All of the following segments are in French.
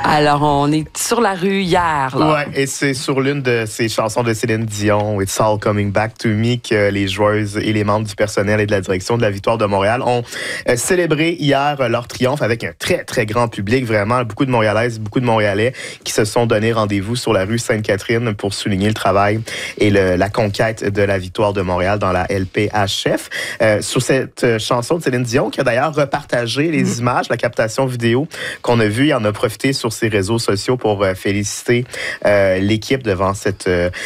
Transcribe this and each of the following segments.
Alors, on est sur la rue hier. Oui, et c'est sur l'une de ces chansons de Céline Dion, It's All Coming Back to Me, que les joueuses et les membres du personnel et de la direction de la Victoire de Montréal ont célébré hier leur triomphe avec un très, très grand public. Vraiment, beaucoup de Montréalaises, beaucoup de Montréalais qui se sont donné rendez-vous sur la rue Sainte-Catherine pour souligner le travail et la conquête de la Victoire de Montréal dans la LPHF. Sur cette chanson de Céline Dion, qui a d'ailleurs repartagé les images, la captation vidéo qu'on a vue, il en a profité sur ses réseaux sociaux pour féliciter l'équipe devant cette...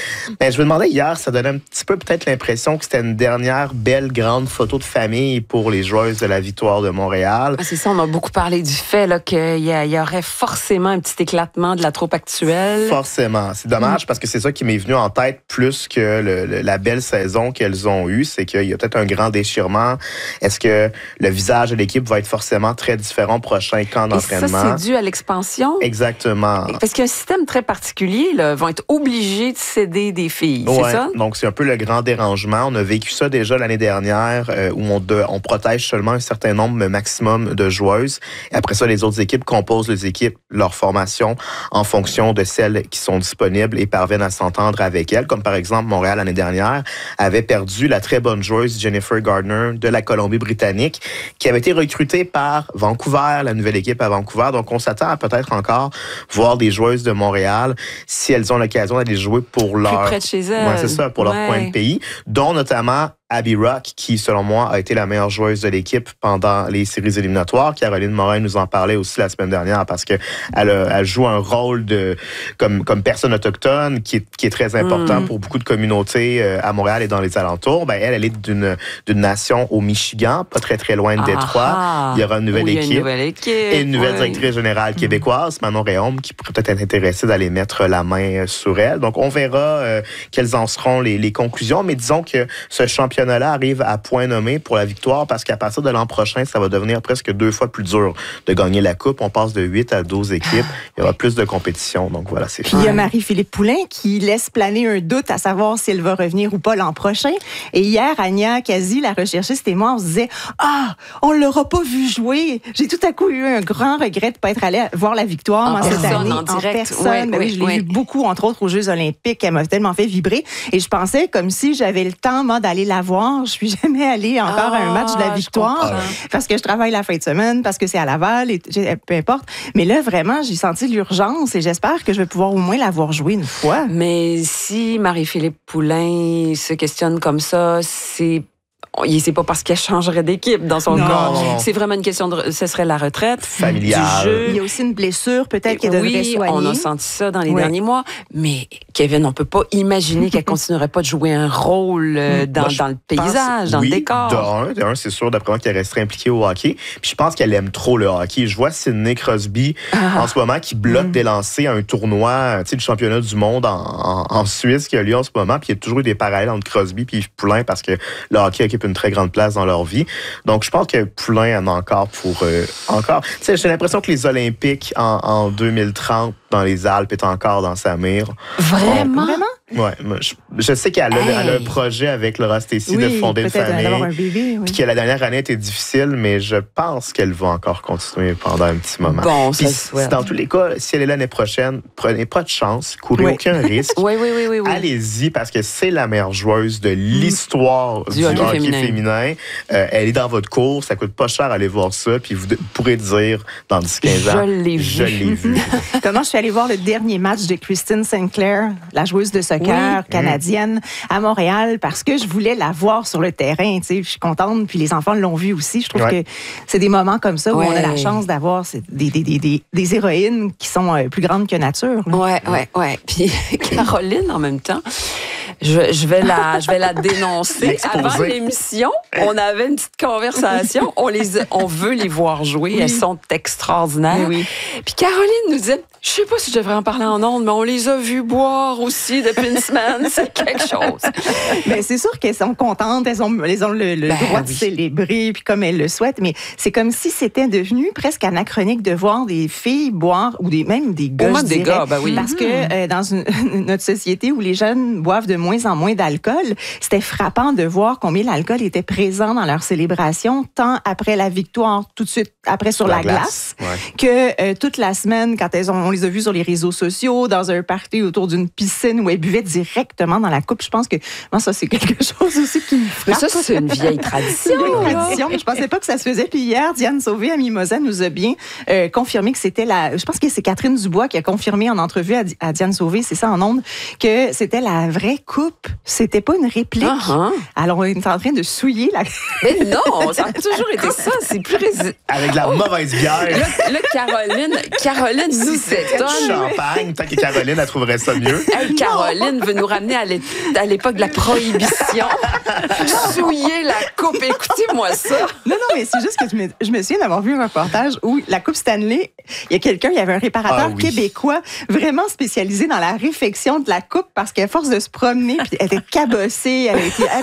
je me demandais hier, ça donnait un petit peu peut-être l'impression que c'était une dernière belle grande photo de famille pour les joueuses de la Victoire de Montréal. C'est ça, on a beaucoup parlé du fait là, qu'il y aurait forcément un petit éclatement de la troupe actuelle. Forcément. C'est dommage parce que c'est ça qui m'est venu en tête plus que la belle saison qu'elles ont eue. C'est qu'il y a peut-être un grand déchirement. Est-ce que le visage de l'équipe va être forcément très différent au prochain camp d'entraînement? Et ça, c'est dû à l'expansion? Exactement. Parce qu'il y a un système très particulier, là, vont être obligés de céder des filles, ouais, c'est ça? Donc, c'est un peu le grand dérangement. On a vécu ça déjà l'année dernière où on protège seulement un certain nombre maximum de joueuses. Et après ça, les autres équipes composent les équipes, leur formation en fonction de celles qui sont disponibles et parviennent à s'entendre avec elles. Comme par exemple, Montréal, l'année dernière, avait perdu la très bonne joueuse Jennifer Gardner de la Colombie-Britannique qui avait été recrutée par Vancouver, la nouvelle équipe à Vancouver. Donc, on s'attend à peut-être encore voir des joueuses de Montréal si elles ont l'occasion d'aller jouer pour leur... Plus près de chez elles. Ouais, c'est ça, pour leur coin de pays, dont notamment Abby Rock, qui, selon moi, a été la meilleure joueuse de l'équipe pendant les séries éliminatoires. Caroline Morin nous en parlait aussi la semaine dernière parce que elle joue un rôle comme personne autochtone qui est très important pour beaucoup de communautés à Montréal et dans les alentours. Elle est d'une nation au Michigan, pas très, très loin de Détroit. Il y aura une nouvelle équipe. Et une nouvelle directrice générale québécoise, Manon Réaume, qui pourrait peut-être être intéressée d'aller mettre la main sur elle. Donc, on verra quelles en seront les conclusions. Mais disons que ce championnat-là arrive à point nommé pour la Victoire parce qu'à partir de l'an prochain, ça va devenir presque 2 fois plus dur de gagner la Coupe. On passe de 8 à 12 équipes. Il y aura plus de compétition. Donc voilà, c'est Puis il y a Marie-Philippe Poulin qui laisse planer un doute à savoir si elle va revenir ou pas l'an prochain. Et hier, Anya Kazi, la recherchiste et moi, on se disait « Ah, on l'aura pas vu jouer! » J'ai tout à coup eu un grand regret de pas être allée voir la Victoire cette année. En personne. Oui, je l'ai vu beaucoup, entre autres, aux Jeux olympiques. Elle m'a tellement fait vibrer. Et je pensais comme si j'avais le temps, moi, d'aller la voir. Je suis jamais allée encore à un match de la Victoire parce que je travaille la fin de semaine, parce que c'est à Laval, et peu importe. Mais là, vraiment, j'ai senti l'urgence et j'espère que je vais pouvoir au moins la voir jouer une fois. Mais si Marie-Philippe Poulin se questionne comme ça, c'est pas parce qu'elle changerait d'équipe dans son cas. C'est vraiment une question ce serait la retraite familiale. Du jeu. Il y a aussi une blessure peut-être qu'elle devrait soigner. On a senti ça dans les derniers mois. Mais Kevin, on peut pas imaginer qu'elle continuerait pas de jouer un rôle dans le paysage, dans le décor. De un, c'est sûr, d'après moi, qu'elle resterait impliquée au hockey. Puis je pense qu'elle aime trop le hockey. Je vois Sidney Crosby en ce moment qui bloque des lancers à un tournoi, du championnat du monde en Suisse qui a lieu en ce moment. Puis il y a toujours eu des parallèles entre Crosby et Yves Poulin parce que le hockey occupe une très grande place dans leur vie. Donc, je pense que Poulin en a encore pour... encore. Tu sais, j'ai l'impression que les Olympiques en 2030 dans les Alpes est encore dans sa mire. Vraiment? Ouais, je sais qu'elle a un projet avec Laura Stacey de fonder une famille. D'avoir un bébé, puis que la dernière année était difficile, mais je pense qu'elle va encore continuer pendant un petit moment. Bon, puis ça dans tous les cas, si elle est là l'année prochaine, prenez pas de chance, courez aucun risque. Oui. Allez-y parce que c'est la meilleure joueuse de l'histoire du hockey féminin. Elle est dans votre cours, ça coûte pas cher aller voir ça, puis vous pourrez dire dans 10-15 ans, je l'ai vu. Comment je suis allée voir le dernier match de Kristen Sinclair, la joueuse de soccer canadienne à Montréal, parce que je voulais la voir sur le terrain. Tu sais, je suis contente, puis les enfants l'ont vu aussi. Je trouve que c'est des moments comme ça où on a la chance d'avoir des héroïnes qui sont plus grandes que nature. Ouais. Puis Caroline, en même temps, je vais la dénoncer. Avant l'émission, on avait une petite conversation. On veut les voir jouer. Elles sont extraordinaires. Puis Caroline nous disait, je sais pas si je devrais en parler en ondes, mais on les a vus boire aussi depuis une semaine. C'est quelque chose. Mais c'est sûr qu'elles sont contentes. Elles ont le droit de célébrer, puis comme elles le souhaitent. Mais c'est comme si c'était devenu presque anachronique de voir des filles boire, ou même des gars, des gars, parce que dans notre société où les jeunes boivent de moins moins en moins d'alcool. C'était frappant de voir combien l'alcool était présent dans leur célébration, tant après la victoire, tout de suite après sur la glace, que toute la semaine, quand on les a vus sur les réseaux sociaux, dans un party autour d'une piscine où elles buvaient directement dans la coupe. Je pense que ça, c'est quelque chose aussi qui me frappe. Mais ça, c'est une vieille tradition. Une vieille tradition, mais je pensais pas que ça se faisait. Puis hier, Diane Sauvé à Mimosa nous a bien confirmé que c'était je pense que c'est Catherine Dubois qui a confirmé en entrevue à Diane Sauvé, c'est ça en ondes, que c'était la vraie coupe. C'était pas une réplique. Alors, on est en train de souiller la... Mais non, ça a toujours été ça. C'est plus avec de la mauvaise bière. Là, Caroline nous s'étonne. Champagne, tant que Caroline, elle trouverait ça mieux. Hey, Caroline veut nous ramener à l'époque de la prohibition. Souiller la coupe. Écoutez-moi ça. Non, mais c'est juste que je me souviens d'avoir vu un reportage où la coupe Stanley, il y avait un réparateur québécois vraiment spécialisé dans la réfection de la coupe parce qu'à force de se promener, puis elle était cabossée, elle a été